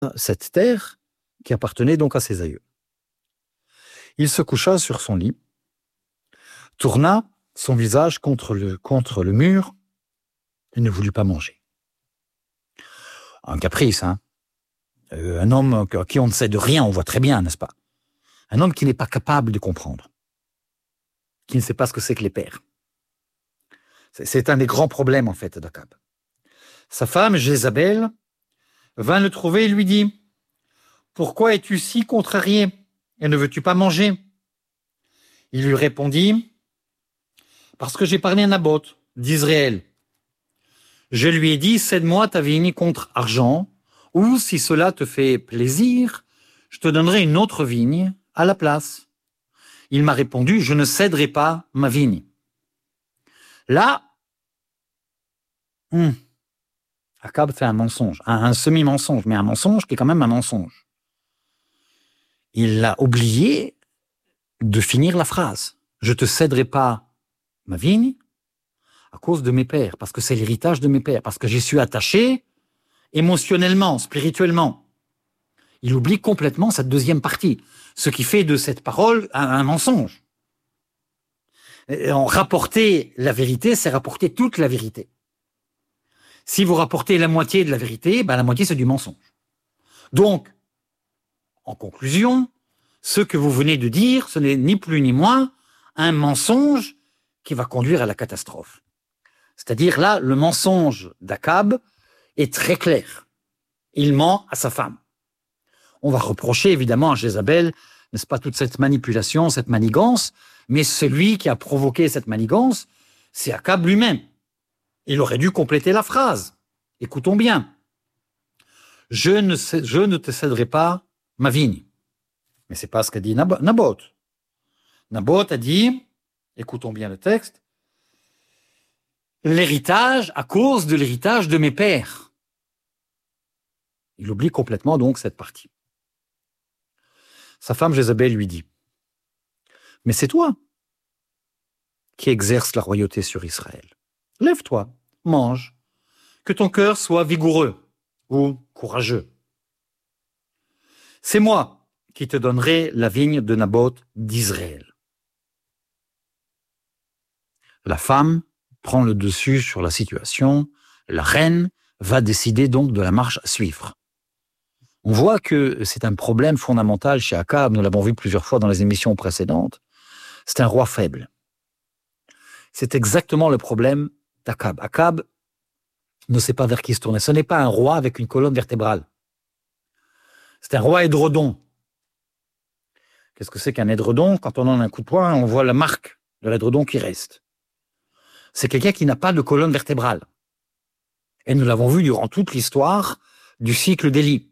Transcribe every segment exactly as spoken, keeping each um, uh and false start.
cette terre qui appartenait donc à ses aïeux. Il se coucha sur son lit, tourna son visage contre le, contre le mur et ne voulut pas manger. Un caprice, hein. Euh, un homme à qui on ne sait de rien, on voit très bien, n'est-ce pas? Un homme qui n'est pas capable de comprendre, qui ne sait pas ce que c'est que les pères. C'est, c'est un des grands problèmes, en fait, d'Akab. Sa femme, Jézabel, vint le trouver et lui dit « Pourquoi es-tu si contrarié et ne veux-tu pas manger ?» Il lui répondit « Parce que j'ai parlé à Naboth d'Israël. Je lui ai dit « Cède-moi ta vigne contre argent, ou si cela te fait plaisir, je te donnerai une autre vigne à la place. » Il m'a répondu « Je ne céderai pas ma vigne. » Là, hum, Akab fait un mensonge, un, un semi-mensonge, mais un mensonge qui est quand même un mensonge. Il a oublié de finir la phrase. Je te céderai pas ma vigne à cause de mes pères, parce que c'est l'héritage de mes pères, parce que j'y suis attaché émotionnellement, spirituellement. Il oublie complètement cette deuxième partie, ce qui fait de cette parole un, un mensonge. Et en rapporter la vérité, c'est rapporter toute la vérité. Si vous rapportez la moitié de la vérité, ben la moitié c'est du mensonge. Donc, en conclusion, ce que vous venez de dire, ce n'est ni plus ni moins un mensonge qui va conduire à la catastrophe. C'est-à-dire là, le mensonge d'Akab est très clair. Il ment à sa femme. On va reprocher évidemment à Jézabel, n'est-ce pas, toute cette manipulation, cette manigance, mais celui qui a provoqué cette manigance, c'est Akab lui-même. Il aurait dû compléter la phrase. Écoutons bien. Je ne, sais, je ne te céderai pas ma vigne. Mais c'est pas ce qu'a dit Naboth. Naboth a dit, écoutons bien le texte, l'héritage à cause de l'héritage de mes pères. Il oublie complètement donc cette partie. Sa femme Jézabel lui dit, mais c'est toi qui exerces la royauté sur Israël. Lève-toi, mange, que ton cœur soit vigoureux ou courageux. C'est moi qui te donnerai la vigne de Naboth d'Israël. La femme prend le dessus sur la situation, la reine va décider donc de la marche à suivre. On voit que c'est un problème fondamental chez Akab, nous l'avons vu plusieurs fois dans les émissions précédentes, c'est un roi faible. C'est exactement le problème d'Akab. Akab ne sait pas vers qui se tourner. Ce n'est pas un roi avec une colonne vertébrale. C'est un roi édredon. Qu'est-ce que c'est qu'un édredon? Quand on donne un coup de poing, on voit la marque de l'édredon qui reste. C'est quelqu'un qui n'a pas de colonne vertébrale. Et nous l'avons vu durant toute l'histoire du cycle d'Élie.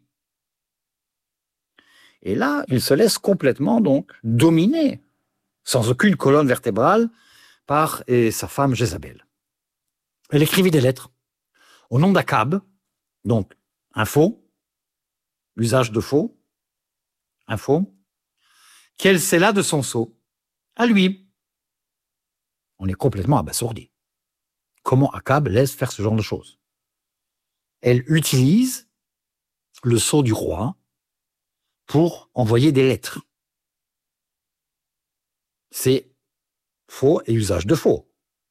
Et là, il se laisse complètement donc dominer, sans aucune colonne vertébrale, par et sa femme Jézabel. Elle écrivit des lettres au nom d'Akab, donc un faux, l'usage de faux, un faux, qu'elle scella de son sceau, à lui. On est complètement abasourdi. Comment Akab laisse faire ce genre de choses? Elle utilise le sceau du roi pour envoyer des lettres. C'est faux et usage de faux.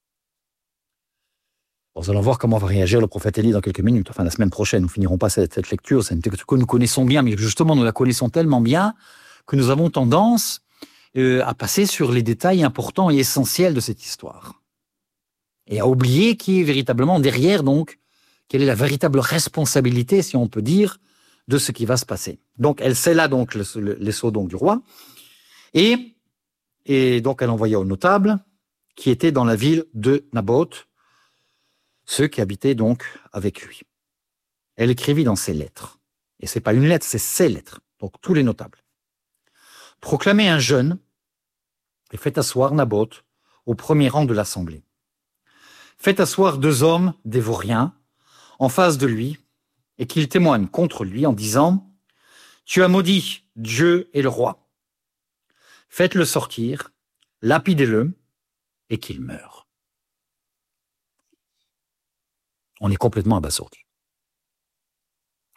Nous allons voir comment va réagir le prophète Élie dans quelques minutes, enfin la semaine prochaine. Nous ne finirons pas cette, cette lecture, c'est une lecture que nous connaissons bien, mais justement nous la connaissons tellement bien que nous avons tendance euh, à passer sur les détails importants et essentiels de cette histoire. Et à oublier qui est véritablement derrière, donc, quelle est la véritable responsabilité, si on peut dire, de ce qui va se passer. Donc elle scella donc le, le, les sceaux donc, du roi, et, et donc elle envoya aux notables qui étaient dans la ville de Naboth, ceux qui habitaient donc avec lui. Elle écrivit dans ses lettres, et c'est pas une lettre, c'est ses lettres, donc tous les notables. Proclamez un jeûne et faites asseoir Naboth au premier rang de l'assemblée. Faites asseoir deux hommes dévoriens en face de lui et qu'ils témoignent contre lui en disant « Tu as maudit Dieu et le roi. Faites-le sortir, lapidez-le et qu'il meure. » On est complètement abasourdi.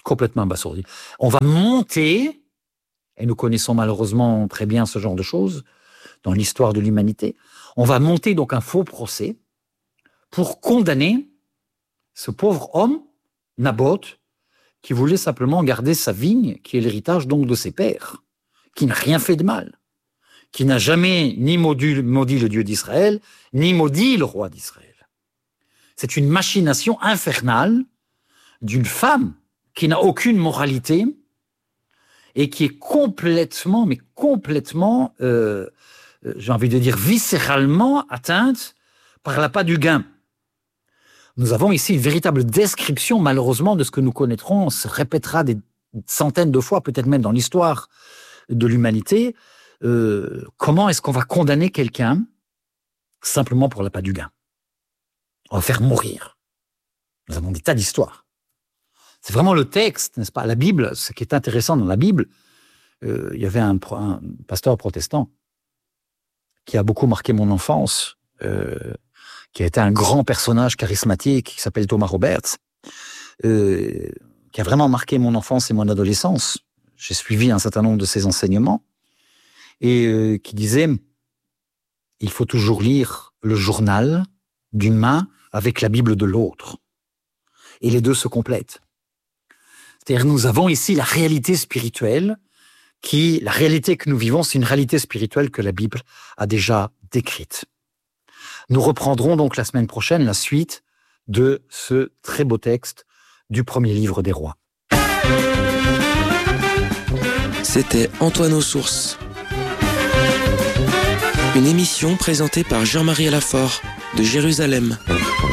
Complètement abasourdi. On va monter, et nous connaissons malheureusement très bien ce genre de choses dans l'histoire de l'humanité, on va monter donc un faux procès pour condamner ce pauvre homme, Naboth, qui voulait simplement garder sa vigne, qui est l'héritage donc de ses pères, qui n'a rien fait de mal, qui n'a jamais ni maudit, maudit le Dieu d'Israël, ni maudit le roi d'Israël. C'est une machination infernale d'une femme qui n'a aucune moralité et qui est complètement, mais complètement, euh, j'ai envie de dire viscéralement atteinte par l'appât du gain. Nous avons ici une véritable description, malheureusement, de ce que nous connaîtrons, on se répétera des centaines de fois, peut-être même dans l'histoire de l'humanité. Euh, comment est-ce qu'on va condamner quelqu'un simplement pour l'appât du gain? On va faire mourir. Nous avons des tas d'histoires. C'est vraiment le texte, n'est-ce pas? La Bible, ce qui est intéressant dans la Bible, euh, il y avait un, un pasteur protestant qui a beaucoup marqué mon enfance, euh, qui a été un grand personnage charismatique, qui s'appelle Thomas Roberts, euh, qui a vraiment marqué mon enfance et mon adolescence. J'ai suivi un certain nombre de ses enseignements, et euh, qui disait « Il faut toujours lire le journal d'une main avec la Bible de l'autre. » Et les deux se complètent. C'est-à-dire nous avons ici la réalité spirituelle, qui, la réalité que nous vivons, c'est une réalité spirituelle que la Bible a déjà décrite. Nous reprendrons donc la semaine prochaine la suite de ce très beau texte du premier livre des rois. C'était Antoine aux Sources. Une émission présentée par Jean-Marie Alafort de Jérusalem.